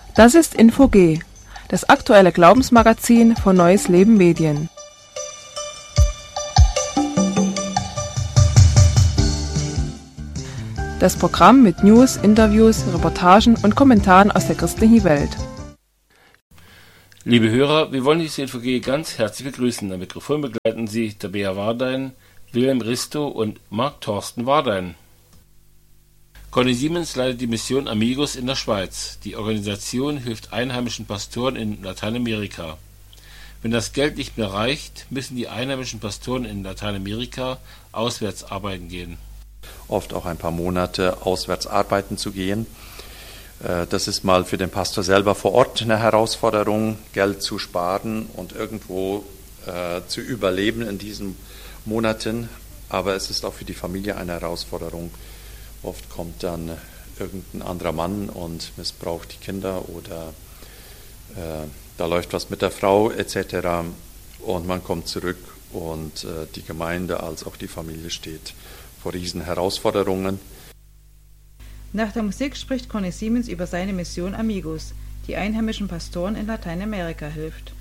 Das ist Info G, das aktuelle Glaubensmagazin von Neues Leben Medien. Das Programm mit News, Interviews, Reportagen und Kommentaren aus der christlichen Welt. Liebe Hörer, wir wollen diese Info G ganz herzlich begrüßen. Am Mikrofon begleiten Sie Tabea Wardein, Wilhelm Risto und Marc Thorsten Wardein. Conny Siemens leitet die Mission Amigos in der Schweiz. Die Organisation hilft einheimischen Pastoren in Lateinamerika. Wenn das Geld nicht mehr reicht, müssen die einheimischen Pastoren in Lateinamerika auswärts arbeiten gehen. Oft auch ein paar Monate auswärts arbeiten zu gehen. Das ist mal für den Pastor selber vor Ort eine Herausforderung, Geld zu sparen und irgendwo zu überleben in diesen Monaten. Aber es ist auch für die Familie eine Herausforderung. Oft kommt dann irgendein anderer Mann und missbraucht die Kinder oder da läuft was mit der Frau etc. Und man kommt zurück und die Gemeinde als auch die Familie steht vor riesen Herausforderungen. Nach der Musik spricht Conny Siemens über seine Mission Amigos, die einheimischen Pastoren in Lateinamerika hilft.